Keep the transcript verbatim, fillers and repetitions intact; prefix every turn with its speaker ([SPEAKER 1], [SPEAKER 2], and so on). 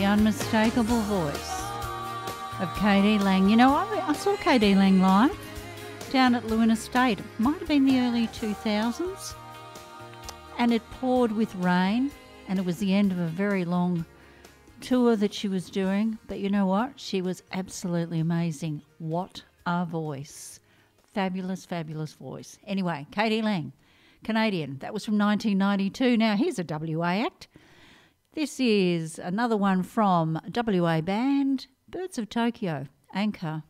[SPEAKER 1] unmistakable voice of K D Lang. You know, I, I saw K D Lang live down at Lewin Estate. It might have been the early two thousands. And it poured with rain, and it was the end of a very long tour that she was doing. But you know what? She was absolutely amazing. What a voice. Fabulous, fabulous voice. Anyway, K D Lang, Canadian. That was from nineteen ninety-two. Now, here's a W A act. This is another one from W A band, Birds of Tokyo, Anchor.